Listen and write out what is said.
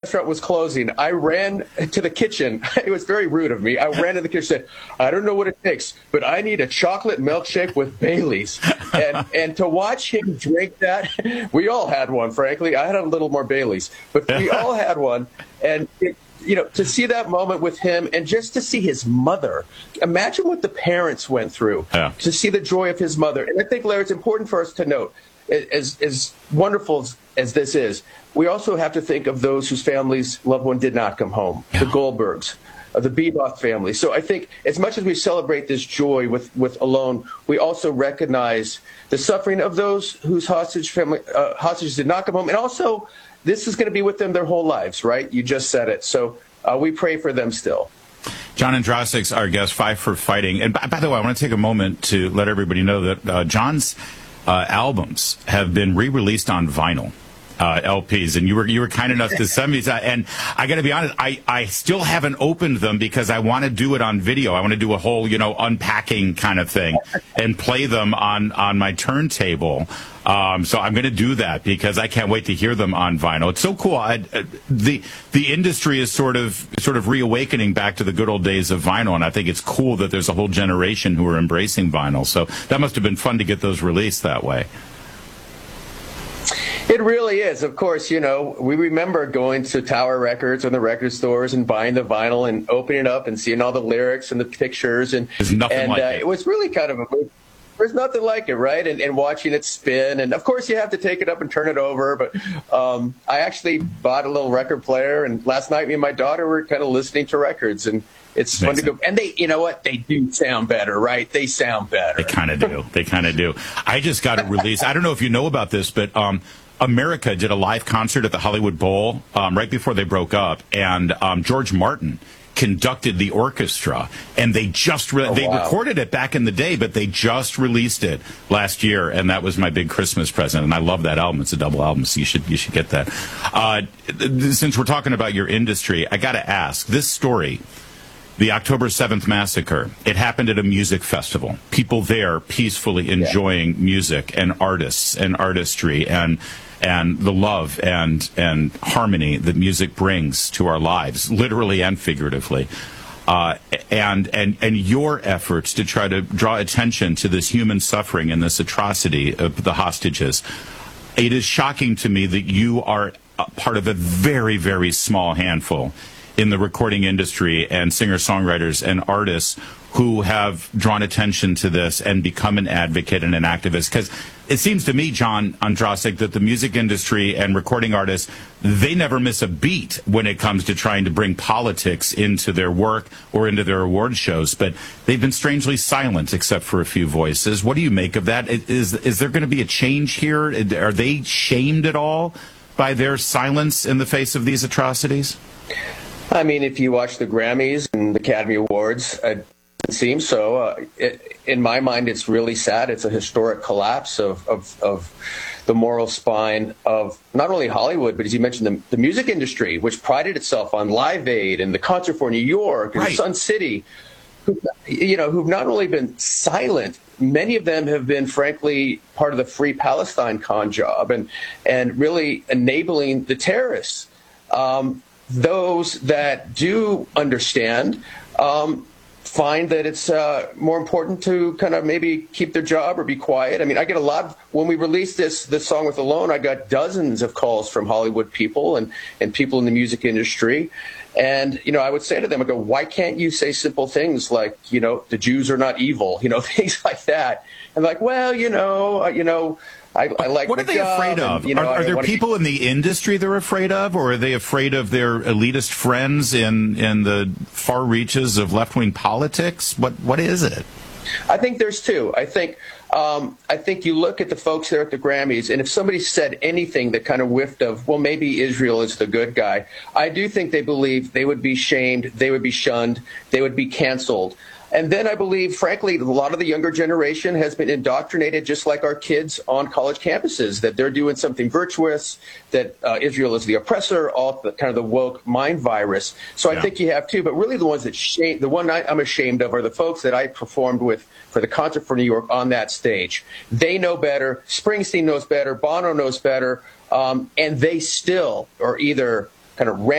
restaurant was closing, I ran to the kitchen. It was very rude of me. I ran to the kitchen and said, I don't know what it takes, but I need a chocolate milkshake with Baileys. And to watch him drink that, we all had one, frankly. I had a little more Baileys, but we all had one. And to see that moment with him and just to see his mother, imagine what the parents went through to see the joy of his mother. And I think, Larry, it's important for us to note, as wonderful as this is, we also have to think of those whose families' loved one did not come home, the Goldbergs, the Beboff family. So I think as much as we celebrate this joy with Alone, we also recognize the suffering of those whose hostages did not come home. And also, this is going to be with them their whole lives, right? You just said it. So we pray for them still. John Ondrasik's our guest, Five for Fighting. And by the way, I want to take a moment to let everybody know that John's albums have been re-released on vinyl. LPs, and you were kind enough to send me that, and I got to be honest, I still haven't opened them because I want to do it on video. I want to do a whole unpacking kind of thing and play them on my turntable. So I'm going to do that because I can't wait to hear them on vinyl. It's so cool. The industry is sort of reawakening back to the good old days of vinyl, and I think it's cool that there's a whole generation who are embracing vinyl. So that must have been fun to get those released that way. It really is. Of course, we remember going to Tower Records or the record stores and buying the vinyl and opening it up and seeing all the lyrics and the pictures. And there's nothing like it. It was really kind of there's nothing like it, right? And watching it spin. And, of course, you have to take it up and turn it over. But I actually bought a little record player. And last night, me and my daughter were kind of listening to records. And it's fun to go. And they, they do sound better, right? They sound better. They kind of do. They kind of do. I just got a release. I don't know if you know about this, but America did a live concert at the Hollywood Bowl right before they broke up, and George Martin conducted the orchestra, and they just recorded it back in the day, but they just released it last year, and that was my big Christmas present. And I love that album. It's a double album, so you should get that. Since we're talking about your industry, I got to ask this story. The October 7th massacre, it happened at a music festival. People there peacefully enjoying music and artists and artistry and the love and harmony that music brings to our lives, literally and figuratively. And your efforts to try to draw attention to this human suffering and this atrocity of the hostages. It is shocking to me that you are part of a very, very small handful in the recording industry and singer-songwriters and artists who have drawn attention to this and become an advocate and an activist. Because it seems to me, John Ondrasik, that the music industry and recording artists, they never miss a beat when it comes to trying to bring politics into their work or into their award shows. But they've been strangely silent except for a few voices. What do you make of that? Is there going to be a change here? Are they shamed at all by their silence in the face of these atrocities? I mean, if you watch the Grammys and the Academy Awards, it seems so. In my mind, it's really sad. It's a historic collapse of the moral spine of not only Hollywood, but as you mentioned, the music industry, which prided itself on Live Aid and the Concert for New York and Sun City, who've not only been silent, many of them have been, frankly, part of the Free Palestine con job and really enabling the terrorists. Those that do understand find that it's more important to kind of maybe keep their job or be quiet. I mean, I get a lot when we released this song with Alone, I got dozens of calls from Hollywood people and people in the music industry. And, I would say to them, I go, why can't you say simple things like, the Jews are not evil, things like that. And like, well, I like what are they afraid of? Are there people in the industry they're afraid of, or are they afraid of their elitist friends in the far reaches of left-wing politics? What is it? I think there's two. I think you look at the folks there at the Grammys, and if somebody said anything that kind of whiffed of, well, maybe Israel is the good guy, I do think they believe they would be shamed, they would be shunned, they would be canceled. And then I believe, frankly, a lot of the younger generation has been indoctrinated just like our kids on college campuses, that they're doing something virtuous, that Israel is the oppressor, all the, kind of the woke mind virus. So I think you have two. But really the ones the one I'm ashamed of are the folks that I performed with for the Concert for New York on that stage. They know better. Springsteen knows better. Bono knows better. And they still are either kind of